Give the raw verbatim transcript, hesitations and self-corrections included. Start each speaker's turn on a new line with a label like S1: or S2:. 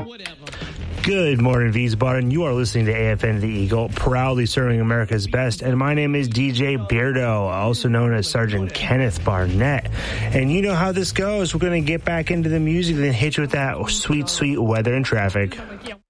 S1: Good morning, Wiesbaden. You are listening to A F N The Eagle, proudly serving America's best. And my name is D J Beardo, also known as Sergeant Kenneth Barnett. And you know how this goes. We're going to get back into the music and then hit you with that sweet, sweet weather and traffic.